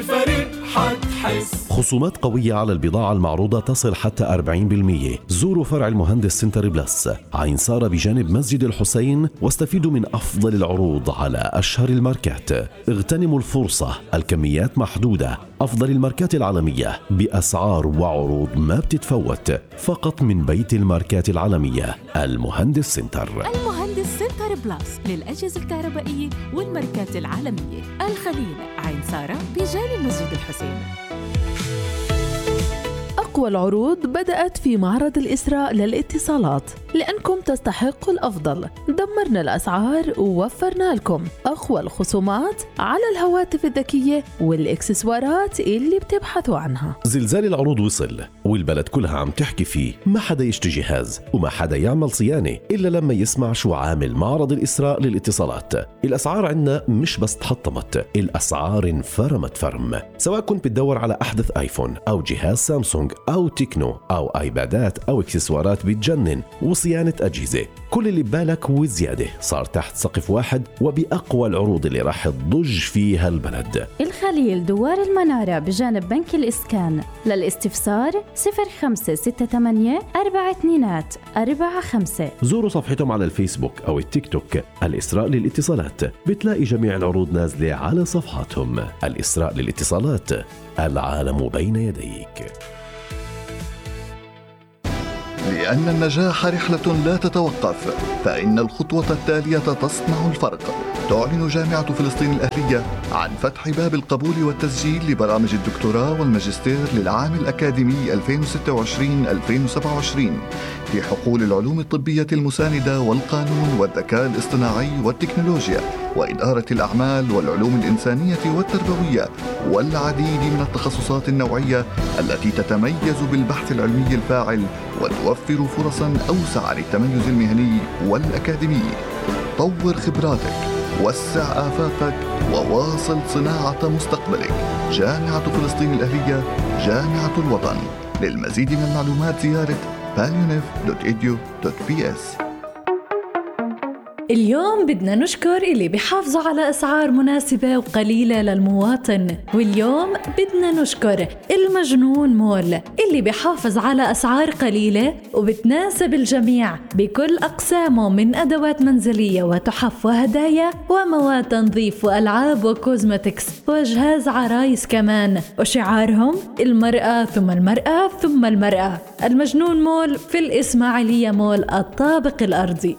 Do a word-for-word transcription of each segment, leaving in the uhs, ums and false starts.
خصومات قوية على البضاعة المعروضة تصل حتى أربعين بالمئة. زوروا فرع المهندس سنتر بلس عين سارة بجانب مسجد الحسين واستفيدوا من أفضل العروض على أشهر الماركات. اغتنموا الفرصة، الكميات محدودة. أفضل الماركات العالمية بأسعار وعروض ما بتتفوت، فقط من بيت الماركات العالمية المهندس سنتر. المهندس سنتر بلس للأجهزة الكهربائية والماركات العالمية. الخليل عين سارة بجانب مسجد الحسين. أقوى العروض بدأت في معرض الإسراء للاتصالات، لأنكم تستحقوا الأفضل. دمرنا الأسعار ووفرنا لكم أقوى الخصومات على الهواتف الذكية والإكسسوارات اللي بتبحثوا عنها. زلزال العروض وصل والبلد كلها عم تحكي فيه. ما حدا يشتري جهاز وما حدا يعمل صيانة إلا لما يسمع شو عامل معرض الإسراء للاتصالات. الأسعار عندنا مش بس تحطمت، الأسعار انفرمت فرم. سواء كنت بتدور على أحدث آيفون أو جهاز سامسونج أو تكنو أو آيبادات أو إكسسوارات بتجنن وصيانة أجهزة، كل اللي ببالك وزيادة صار تحت سقف واحد وبأقوى العروض اللي راح تضج فيها البلد. الخليل دوار المنارة بجانب بنك الإسكان. للاستفسار صفر خمسة ستة ثمانية أربعة اثنين أربعة خمسة. زوروا صفحتهم على الفيسبوك أو التيك توك الإسراء للاتصالات، بتلاقي جميع العروض نازلة على صفحاتهم. الإسراء للاتصالات، العالم بين يديك. لأن النجاح رحلة لا تتوقف، فإن الخطوة التالية تصنع الفرق. تعلن جامعة فلسطين الأهلية عن فتح باب القبول والتسجيل لبرامج الدكتوراه والماجستير للعام الأكاديمي ألفين وستة وعشرين ألفين وسبعة وعشرين في حقول العلوم الطبية المساندة والقانون والذكاء الاصطناعي والتكنولوجيا وإدارة الأعمال والعلوم الإنسانية والتربوية والعديد من التخصصات النوعية التي تتميز بالبحث العلمي الفاعل وتوفر فرصا أوسع للتميز المهني والأكاديمي. طور خبراتك، وسع آفاقك، وواصل صناعة مستقبلك. جامعة فلسطين الأهلية، جامعة الوطن. للمزيد من المعلومات زيارة باليونيف دوت إيديو دوت بي إس. اليوم بدنا نشكر اللي بيحافظوا على أسعار مناسبة وقليلة للمواطن، واليوم بدنا نشكر المجنون مول اللي بيحافظ على أسعار قليلة وبتناسب الجميع بكل أقسامه من أدوات منزلية وتحف وهدايا ومواد تنظيف وألعاب وكوزمتكس وجهاز عرايس كمان، وشعارهم المرأة ثم المرأة ثم المرأة. المجنون مول في الإسماعيلية مول الطابق الأرضي.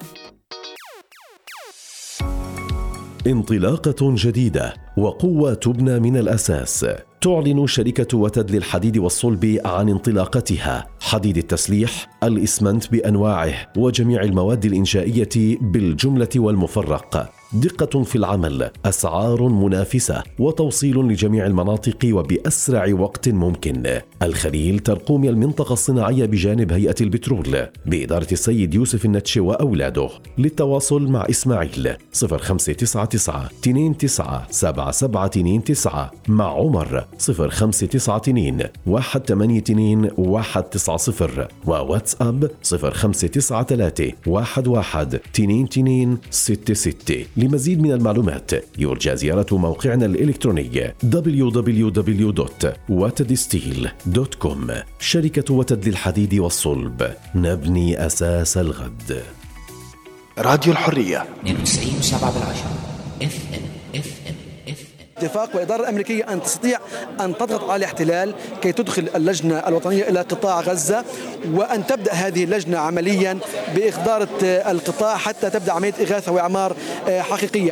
انطلاقة جديدة وقوة تبنى من الأساس. تعلن شركة وتد للحديد والصلب عن انطلاقتها. حديد التسليح، الإسمنت بأنواعه وجميع المواد الإنشائية بالجملة والمفرق. دقة في العمل، أسعار منافسة، وتوصيل لجميع المناطق وبأسرع وقت ممكن. الخليل ترقومي المنطقة الصناعية بجانب هيئة البترول بإدارة السيد يوسف النتشي وأولاده. للتواصل مع إسماعيل صفر خمسة تسعة تسعة اثنين تسعة سبعة سبعة اثنين تسعة، مع عمر صفر خمسة تسعة اثنين واحد ثمانية اثنين واحد تسعة صفر، وواتساب صفر خمسة تسعة ثلاثة واحد واحد اثنين اثنين ستة ستة. لمزيد من المعلومات يرجى زيارة موقعنا الإلكتروني دبليو دبليو دبليو دوت وتد ستيل دوت كوم. شركة وتد للحديد والصلب، نبني أساس الغد. راديو الحرية اثنين وتسعين وسبعة بالعشرة اف ام اف ام اف ام. اتفاق والإدارة الأمريكية أن تستطيع أن تضغط على الاحتلال كي تدخل اللجنة الوطنية إلى قطاع غزة، وأن تبدأ هذه اللجنة عمليا بإخضار القطاع حتى تبدأ عملية إغاثة وإعمار حقيقية.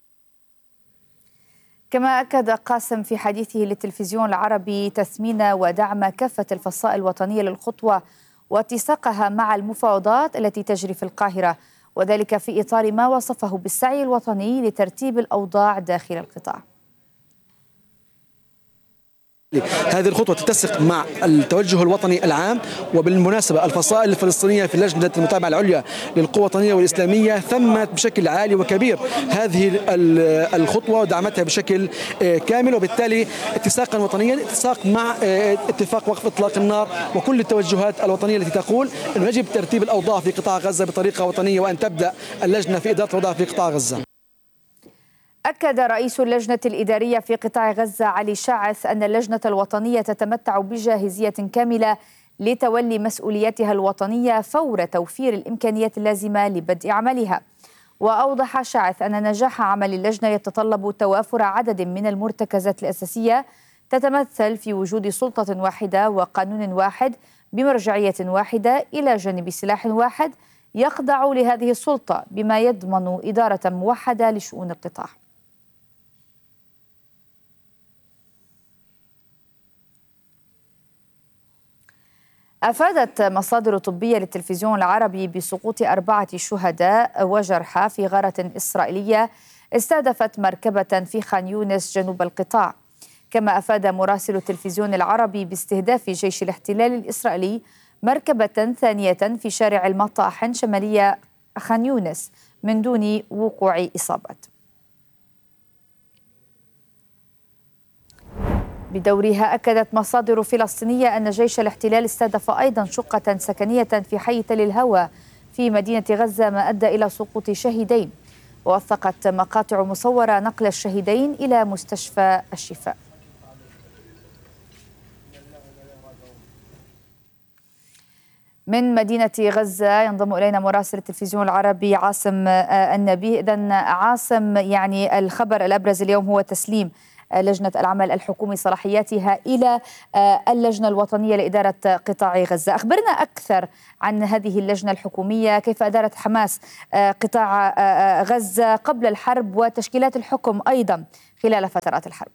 كما أكد قاسم في حديثه للتلفزيون العربي تثمين ودعم كافة الفصائل الوطنية للخطوة واتساقها مع المفاوضات التي تجري في القاهرة، وذلك في إطار ما وصفه بالسعي الوطني لترتيب الأوضاع داخل القطاع. هذه الخطوة تتسق مع التوجه الوطني العام، وبالمناسبة الفصائل الفلسطينية في لجنة المتابعة العليا للقوى الوطنية والإسلامية ثمت بشكل عالي وكبير هذه الخطوة ودعمتها بشكل كامل، وبالتالي اتساقا وطنيا اتساق مع اتفاق وقف إطلاق النار وكل التوجهات الوطنية التي تقول أنه يجب ترتيب الأوضاع في قطاع غزة بطريقة وطنية، وأن تبدأ اللجنة في إدارة الأوضاع في قطاع غزة. أكد رئيس اللجنة الإدارية في قطاع غزة علي شاعث أن اللجنة الوطنية تتمتع بجاهزية كاملة لتولي مسؤولياتها الوطنية فور توفير الإمكانيات اللازمة لبدء عملها. وأوضح شاعث أن نجاح عمل اللجنة يتطلب توافر عدد من المرتكزات الأساسية تتمثل في وجود سلطة واحدة وقانون واحد بمرجعية واحدة إلى جانب سلاح واحد يخضع لهذه السلطة، بما يضمن إدارة موحدة لشؤون القطاع. أفادت مصادر طبية للتلفزيون العربي بسقوط أربعة شهداء وجرحى في غارة إسرائيلية استهدفت مركبة في خان يونس جنوب القطاع. كما أفاد مراسل التلفزيون العربي باستهداف جيش الاحتلال الإسرائيلي مركبة ثانية في شارع المطاحن شمالية خان يونس من دون وقوع إصابات. بدورها أكدت مصادر فلسطينية أن جيش الاحتلال استهدف أيضا شقة سكنية في حي تل الهوى في مدينة غزة، ما أدى إلى سقوط شهيدين. ووثقت مقاطع مصورة نقل الشهيدين إلى مستشفى الشفاء. من مدينة غزة ينضم إلينا مراسل التلفزيون العربي عاصم النبيه. إذن عاصم، يعني الخبر الأبرز اليوم هو تسليم لجنة العمل الحكومي صلاحياتها إلى اللجنة الوطنية لإدارة قطاع غزة. أخبرنا أكثر عن هذه اللجنة الحكومية، كيف أدارت حماس قطاع غزة قبل الحرب وتشكيلات الحكم أيضا خلال فترات الحرب.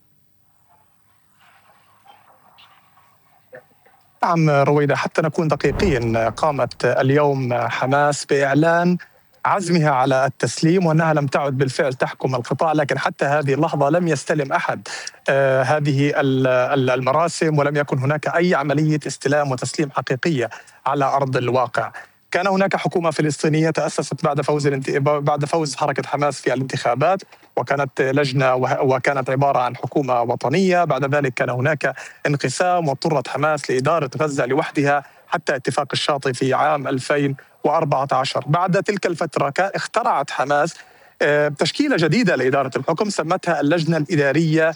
نعم رويدة، حتى نكون دقيقين، قامت اليوم حماس بإعلان عزمها على التسليم وأنها لم تعد بالفعل تحكم القطاع، لكن حتى هذه اللحظة لم يستلم أحد آه هذه المراسم، ولم يكن هناك أي عملية استلام وتسليم حقيقية على أرض الواقع. كان هناك حكومة فلسطينية تأسست بعد فوز بعد فوز حركة حماس في الانتخابات، وكانت لجنة وكانت عبارة عن حكومة وطنية. بعد ذلك كان هناك انقسام واضطرت حماس لإدارة غزة لوحدها حتى اتفاق الشاطئ في عام ألفين وأربعة عشر. بعد تلك الفترة اخترعت حماس تشكيلة جديدة لإدارة الحكم، سمتها اللجنة الإدارية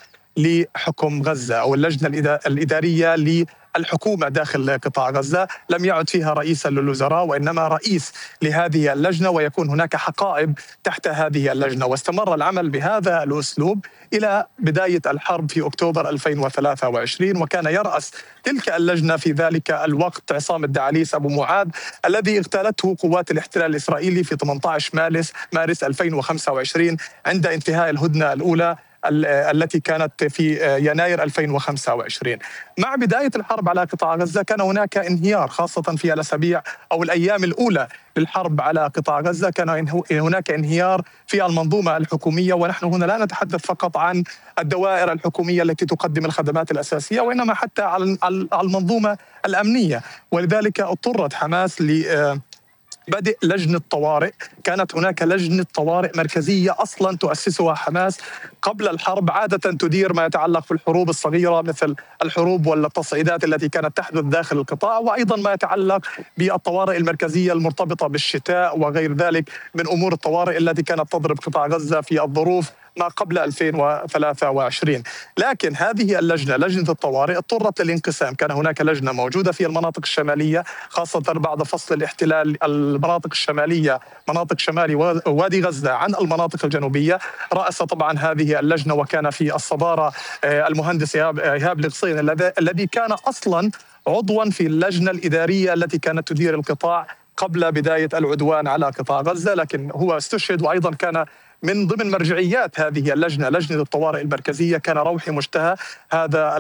لحكم غزة أو اللجنة الإدارية للحكومة داخل قطاع غزة. لم يعد فيها رئيسا للوزراء وإنما رئيس لهذه اللجنة، ويكون هناك حقائب تحت هذه اللجنة. واستمر العمل بهذا الأسلوب إلى بداية الحرب في أكتوبر ألفين وثلاثة وعشرين، وكان يرأس تلك اللجنة في ذلك الوقت عصام الدعاليس أبو معاذ، الذي اغتالته قوات الاحتلال الإسرائيلي في ثمانية عشر مارس مارس ألفين وخمسة وعشرين عند انتهاء الهدنة الأولى التي كانت في يناير ألفين وخمسة وعشرين. مع بداية الحرب على قطاع غزة كان هناك انهيار، خاصة في الأسابيع أو الأيام الأولى للحرب على قطاع غزة كان هناك انهيار في المنظومة الحكومية. ونحن هنا لا نتحدث فقط عن الدوائر الحكومية التي تقدم الخدمات الأساسية، وإنما حتى على المنظومة الأمنية. ولذلك اضطرت حماس ل بدء لجنة طوارئ. كانت هناك لجنة طوارئ مركزية أصلا تؤسسها حماس قبل الحرب، عادة تدير ما يتعلق في الحروب الصغيرة مثل الحروب والتصعيدات التي كانت تحدث داخل القطاع، وأيضا ما يتعلق بالطوارئ المركزية المرتبطة بالشتاء وغير ذلك من أمور الطوارئ التي كانت تضرب قطاع غزة في الظروف ما قبل ألفين وثلاثة وعشرين. لكن هذه اللجنة لجنة الطوارئ اضطرت للانقسام. كان هناك لجنة موجودة في المناطق الشمالية، خاصة بعد فصل الاحتلال المناطق الشمالية مناطق شمالي وادي غزة عن المناطق الجنوبية. رأس طبعا هذه اللجنة وكان في الصدارة المهندس إيهاب الغصين الذي كان أصلا عضوا في اللجنة الإدارية التي كانت تدير القطاع قبل بداية العدوان على قطاع غزة، لكن هو استشهد. وأيضا كان من ضمن مرجعيات هذه اللجنة لجنة الطوارئ المركزية كان روحي مشتهى، هذا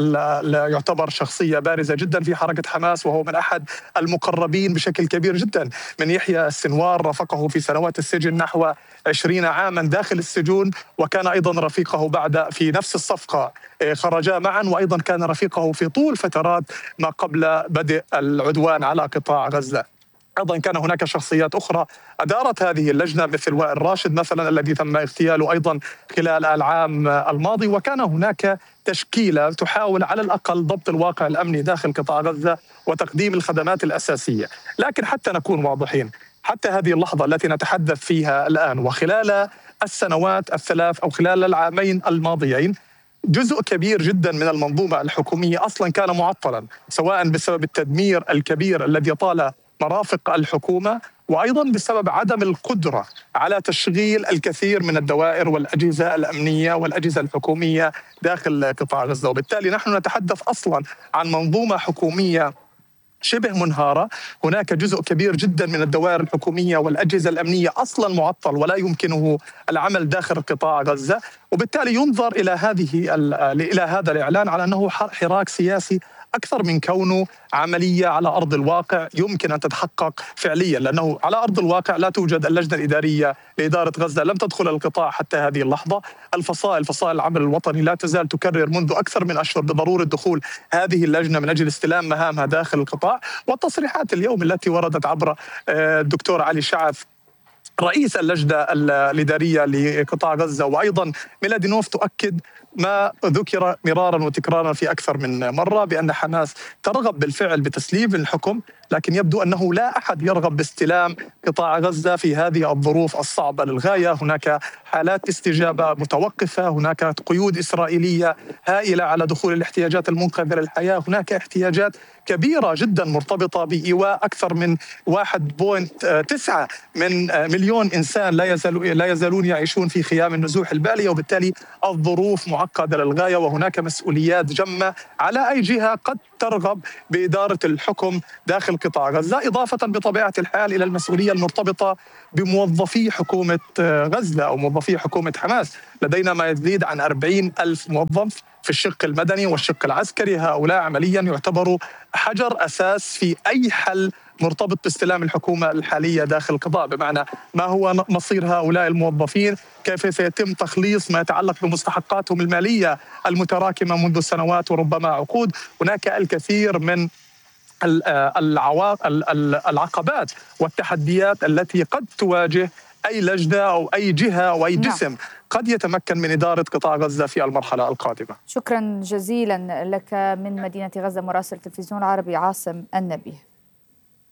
يعتبر شخصية بارزة جدا في حركة حماس، وهو من أحد المقربين بشكل كبير جدا من يحيى السنوار. رافقه في سنوات السجن نحو عشرين عاما داخل السجون، وكان أيضا رفيقه بعد في نفس الصفقة، خرجا معا، وأيضا كان رفيقه في طول فترات ما قبل بدء العدوان على قطاع غزة. أيضا كان هناك شخصيات أخرى أدارت هذه اللجنة مثل وائل راشد مثلا الذي تم اغتياله أيضا خلال العام الماضي. وكان هناك تشكيلة تحاول على الأقل ضبط الواقع الأمني داخل قطاع غزة وتقديم الخدمات الأساسية. لكن حتى نكون واضحين، حتى هذه اللحظة التي نتحدث فيها الآن وخلال السنوات الثلاث أو خلال العامين الماضيين، جزء كبير جدا من المنظومة الحكومية أصلا كان معطلا، سواء بسبب التدمير الكبير الذي طال مرافق الحكومة، وأيضا بسبب عدم القدرة على تشغيل الكثير من الدوائر والأجهزة الأمنية والأجهزة الحكومية داخل قطاع غزة. وبالتالي نحن نتحدث أصلا عن منظومة حكومية شبه منهارة. هناك جزء كبير جدا من الدوائر الحكومية والأجهزة الأمنية أصلا معطل ولا يمكنه العمل داخل قطاع غزة، وبالتالي ينظر إلى هذه إلى هذا الإعلان على أنه حراك سياسي أكثر من كونه عملية على أرض الواقع يمكن أن تتحقق فعليا، لأنه على أرض الواقع لا توجد اللجنة الإدارية لإدارة غزة، لم تدخل القطاع حتى هذه اللحظة. الفصائل فصائل العمل الوطني لا تزال تكرر منذ أكثر من أشهر بضرورة دخول هذه اللجنة من أجل استلام مهامها داخل القطاع. والتصريحات اليوم التي وردت عبر الدكتور علي شعث رئيس اللجنة الإدارية لقطاع غزة وأيضا ميلادينوف تؤكد ما ذكر مرارا وتكرارا في أكثر من مرة، بأن حماس ترغب بالفعل بتسليم الحكم، لكن يبدو أنه لا أحد يرغب باستلام قطاع غزة في هذه الظروف الصعبة للغاية. هناك حالات استجابة متوقفة، هناك قيود إسرائيلية هائلة على دخول الاحتياجات المنقذة للحياة، هناك احتياجات كبيرة جدا مرتبطة بإيواء أكثر من واحد فاصلة تسعة من مليون إنسان لا يزالوا لا يزالون يعيشون في خيام النزوح البالية، وبالتالي الظروف معقدة للغاية، وهناك مسؤوليات جمة على أي جهة قد ترغب بإدارة الحكم داخل قطاع غزة، إضافة بطبيعة الحال إلى المسؤولية المرتبطة بموظفي حكومة غزة أو موظفي حكومة حماس. لدينا ما يزيد عن أربعين ألف موظف في الشق المدني والشق العسكري، هؤلاء عمليا يعتبروا حجر أساس في أي حل مرتبط باستلام الحكومة الحالية داخل القطاع، بمعنى ما هو مصير هؤلاء الموظفين، كيف سيتم تخليص ما يتعلق بمستحقاتهم المالية المتراكمة منذ سنوات وربما عقود. هناك الكثير من العقبات والتحديات التي قد تواجه أي لجنة أو أي جهة أو أي جسم قد يتمكن من إدارة قطاع غزة في المرحلة القادمة. شكرا جزيلا لك من مدينة غزة مراسل التلفزيون العربي عاصم النبيه.